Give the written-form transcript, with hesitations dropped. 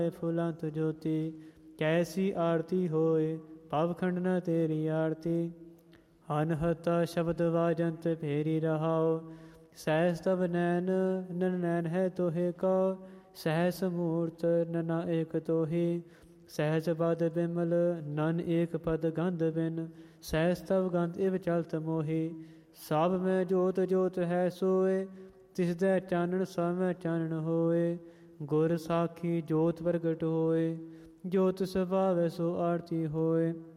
ਫੁਲੰਤ ਜੋਤੀ। ਕੈਸੀ ਆਰਤੀ ਹੋਏ ਭਵਖੰਡ ਨ ਤੇਰੀ ਆਰਤੀ। ਅਨਹਤਾ ਸ਼ਬਦ ਵਾਜੰਤ ਫੇਰੀ ਰਹਾਓ। ਸਹਿਸ ਤਵ ਨੈਨ ਨਨ ਨੈਨ ਹੈ ਤੋਹੇ ਕਉ। ਸਹਿਸ ਮੂਰਤ ਨਨਾ ਏਕ ਤੋਹੀ। ਸਹਿਜ ਪਦ ਬਿਮਲ ਨਨ ਏਕ ਪਦ ਗੰਧ ਬਿਨ। ਸਹਿਸ ਤਵ ਗੰਧ ਇਵ ਚਲਤ ਮੋਹੀ। ਸਭ ਮੈਂ ਜੋਤ ਜੋਤ ਹੈ ਸੋਏ। ਤਿਸਦੈ ਚਾਨਣ ਸਭ ਮੈਂ ਚਾਨਣ ਹੋਏ। ਗੁਰ ਸਾਖੀ ਜੋਤ ਪ੍ਰਗਟ ਹੋਏ। ਜੋਤ ਸੁਭਾਵੈ ਸੋ ਆਰਤੀ ਹੋਏ।